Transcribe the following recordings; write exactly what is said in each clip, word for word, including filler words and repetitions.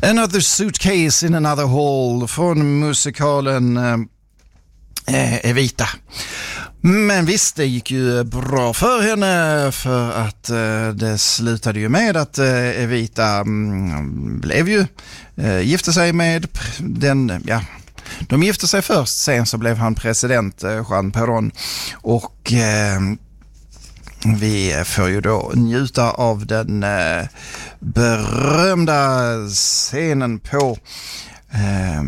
Another Suitcase in Another Hall från musikalen eh, Evita. Men visst, det gick ju bra för henne, för att eh, det slutade ju med att eh, Evita mm, blev ju eh, gifte sig med den, ja, de gifte sig först, sen så blev han president, eh, Juan Perón, och eh, vi får ju då njuta av den eh, berömda scenen på eh,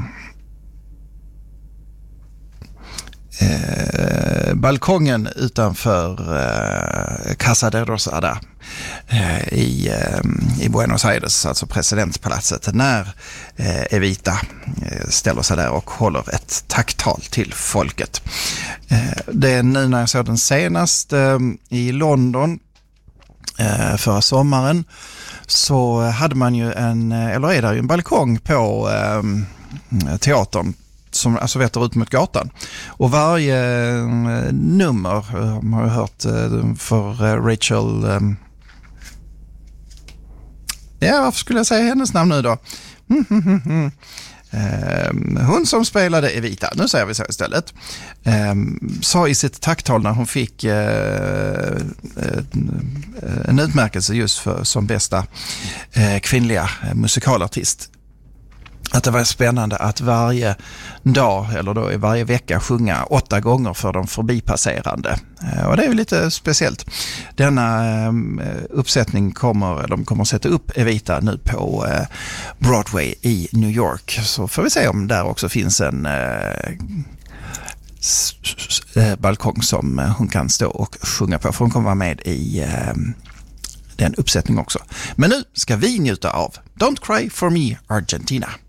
eh, balkongen utanför eh, Casa de Rosada eh, i, eh, i Buenos Aires, alltså presidentpalatset, när eh, Evita eh, ställer sig där och håller ett tacktal till folket. Eh, det är nu när jag såg den senast eh, i London eh, förra sommaren, så hade man ju en, eller är det ju en balkong på eh, teatern som alltså vetter ut mot gatan. Och varje eh, nummer eh, har jag hört eh, för eh, Rachel eh, ja, varför skulle jag säga hennes namn nu då? Mm, mm, mm, mm. Eh, hon som spelade Evita, nu säger vi så istället, eh, sa i sitt tacktal när hon fick eh, en utmärkelse just för, som bästa eh, kvinnliga musikalartist, att det var spännande att varje dag, eller då i varje vecka, sjunga åtta gånger för de förbipasserande. Och det är ju lite speciellt. Denna uppsättning kommer, eller de kommer att sätta upp Evita nu på Broadway i New York. Så får vi se om där också finns en balkong som hon kan stå och sjunga på. För hon kommer vara med i den uppsättningen också. Men nu ska vi njuta av Don't Cry For Me, Argentina.